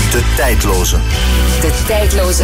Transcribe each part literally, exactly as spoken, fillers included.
De tijdloze. De tijdloze.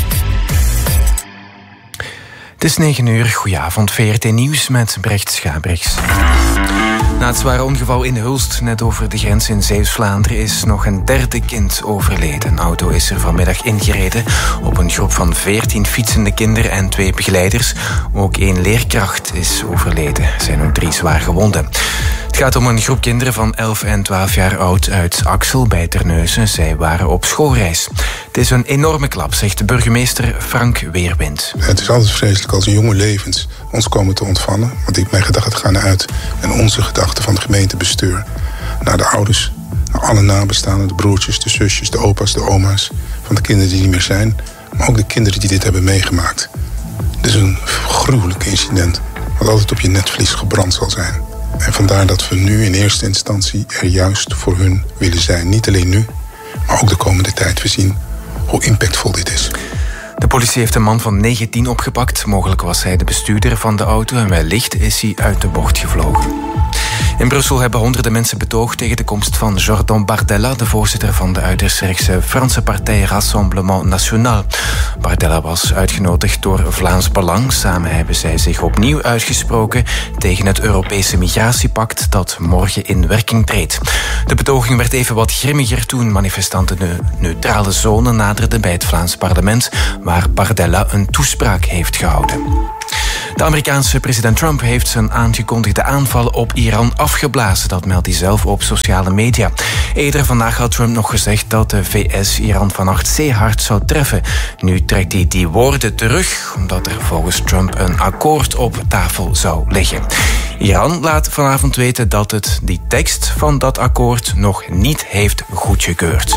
Het is negen uur, goedenavond, V R T Nieuws met Brecht Schabrichs. Na het zware ongeval in Hulst, net over de grens in Zeeuws-Vlaanderen, is nog een derde kind overleden. Een auto is er vanmiddag ingereden op een groep van veertien fietsende kinderen en twee begeleiders. Ook één leerkracht is overleden. Er zijn ook drie zwaar gewonden. Het gaat om een groep kinderen van elf en twaalf jaar oud uit Axel bij Terneuzen. Zij waren op schoolreis. Het is een enorme klap, zegt de burgemeester Frank Weerwind. Het is altijd vreselijk als een jonge levens ons komen te ontvallen. Want ik, mijn gedachten gaan uit en onze gedachten van het gemeentebestuur naar de ouders, naar alle nabestaanden, de broertjes, de zusjes, de opa's, de oma's van de kinderen die niet meer zijn. Maar ook de kinderen die dit hebben meegemaakt. Het is een gruwelijk incident wat altijd op je netvlies gebrand zal zijn. En vandaar dat we nu in eerste instantie er juist voor hun willen zijn. Niet alleen nu, maar ook de komende tijd. We zien hoe impactvol dit is. De politie heeft een man van negentien opgepakt. Mogelijk was hij de bestuurder van de auto en wellicht is hij uit de bocht gevlogen. In Brussel hebben honderden mensen betoogd tegen de komst van Jordan Bardella, de voorzitter van de uiterst rechtse Franse partij Rassemblement National. Bardella was uitgenodigd door Vlaams Belang. Samen hebben zij zich opnieuw uitgesproken tegen het Europese migratiepact dat morgen in werking treedt. De betoging werd even wat grimmiger toen manifestanten de neutrale zone naderden bij het Vlaams parlement, waar Bardella een toespraak heeft gehouden. De Amerikaanse president Trump heeft zijn aangekondigde aanval op Iran afgeblazen. Dat meldt hij zelf op sociale media. Eerder vandaag had Trump nog gezegd dat de V S Iran vannacht zeer hard zou treffen. Nu trekt hij die woorden terug, omdat er volgens Trump een akkoord op tafel zou liggen. Iran laat vanavond weten dat het die tekst van dat akkoord nog niet heeft goedgekeurd.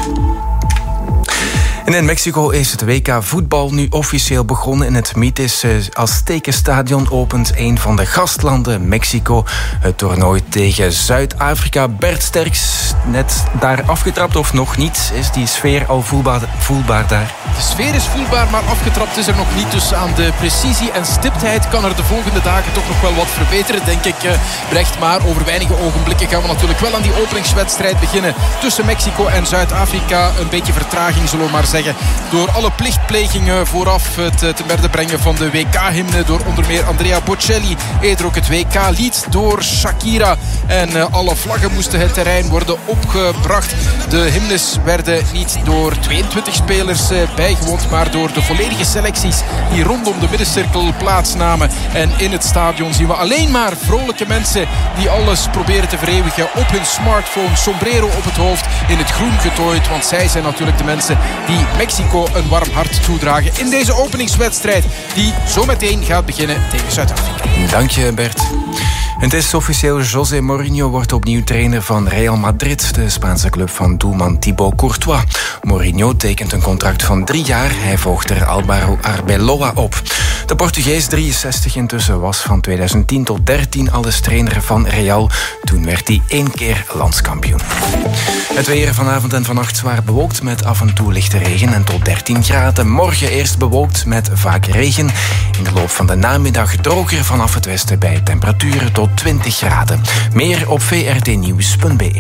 En in Mexico is het W K voetbal nu officieel begonnen. In het mythische Aztekenstadion opent een van de gastlanden, Mexico, het toernooi tegen Zuid-Afrika. Bert Sterks, net daar afgetrapt of nog niet? Is die sfeer al voelbaar, voelbaar daar? De sfeer is voelbaar, maar afgetrapt is er nog niet. Dus aan de precisie en stiptheid kan er de volgende dagen toch nog wel wat verbeteren, denk ik, Brecht. Maar over weinige ogenblikken gaan we natuurlijk wel aan die openingswedstrijd beginnen tussen Mexico en Zuid-Afrika. Een beetje vertraging, zullen we maar zeggen. Door alle plichtplegingen vooraf het te berde brengen van de W K-hymne door onder meer Andrea Bocelli. Eerder ook het W K-lied door Shakira. En alle vlaggen moesten het terrein worden opgebracht. De hymnes werden niet door tweeëntwintig spelers bijgewoond, maar door de volledige selecties die rondom de middencirkel plaatsnamen. En in het stadion zien we alleen maar vrolijke mensen die alles proberen te vereeuwigen op hun smartphone, sombrero op het hoofd, in het groen getooid. Want zij zijn natuurlijk de mensen die Mexico een warm hart toedragen in deze openingswedstrijd die zometeen gaat beginnen tegen Zuid-Afrika. Dank je, Bert. Het is officieel, José Mourinho wordt opnieuw trainer van Real Madrid, de Spaanse club van doelman Thibaut Courtois. Mourinho tekent een contract van drie jaar. Hij volgt er Álvaro Arbeloa op. De Portugees, drieënzestig intussen, was van tweeduizend tien tot dertien alles trainer van Real. Toen werd hij één keer landskampioen. Het weer vanavond en vannacht zwaar bewolkt met af en toe lichte regen en tot dertien graden. Morgen eerst bewolkt met vaak regen. In de loop van de namiddag droger vanaf het westen bij temperaturen tot twintig graden. Meer op v r t nieuws punt b e.